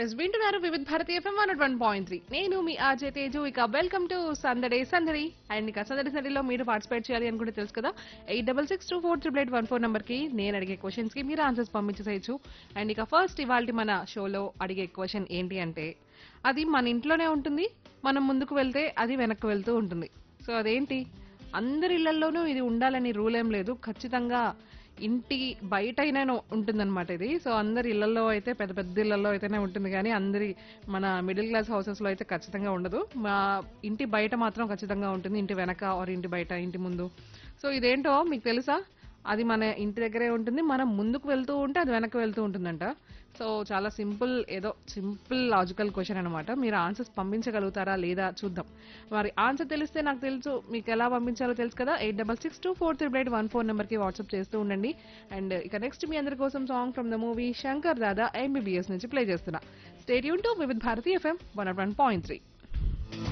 Yes వింటున్నారు Vividh Bharati FM 101.3. నేను మీ RJ Teju. ఇక వెల్కమ్ టు సందడే సందడి. అండ్ ఇక సందడి సందడిలో మీరు పార్టిసిపేట్ చేయాలి అనుకుంటే తెలుసు కదా, 8662488814 నంబర్ కి నేను అడిగే క్వశ్చన్స్ కి మీరు ఆన్సర్స్ పంపించేసేయచ్చు. అండ్ ఇక ఫస్ట్ ఇవాళ మన షోలో అడిగే క్వశ్చన్ ఏంటి అంటే, అది మన ఇంట్లోనే ఉంటుంది, మనం ముందుకు వెళ్తే అది వెనక్కి వెళ్తూ ఉంటుంది. సో అదేంటి? అందరి ఇళ్లలోనూ ఇది ఉండాలని రూల్ ఏం లేదు. ఖచ్చితంగా ఇంటి బయటైనా ఉంటుందన్నమాట ఇది. సో అందరి ఇళ్లలో అయితే, పెద్ద పెద్ద ఇళ్లలో అయితేనే ఉంటుంది, కానీ అందరి మన మిడిల్ క్లాస్ హౌసెస్ లో అయితే ఖచ్చితంగా ఉండదు. మా ఇంటి బయట మాత్రం ఖచ్చితంగా ఉంటుంది. ఇంటి వెనక ఆర్ ఇంటి బయట, ఇంటి ముందు. సో ఇదేంటో మీకు తెలుసా? అది మన ఇంటి దగ్గరే ఉంటుంది, మనం ముందుకు వెళ్తూ ఉంటే అది వెనక్కి వెళ్తూ ఉంటుందంట. సో చాలా సింపుల్, ఏదో సింపుల్ లాజికల్ క్వశ్చన్ అనమాట. మీరు ఆన్సర్స్ పంపించగలుగుతారా లేదా చూద్దాం. మరి ఆన్సర్ తెలిస్తే నాకు తెలుసు, మీకు ఎలా పంపించాలో తెలుసు కదా. 8662488814 నెంబర్ కి వాట్సాప్ చేస్తూ ఉండండి. అండ్ ఇక నెక్స్ట్ మీ అందరి కోసం song from the movie Shankar Dada MBBS నుంచి ప్లే చేస్తున్నా. Stay tune to Vividh Bharati FM 101.3.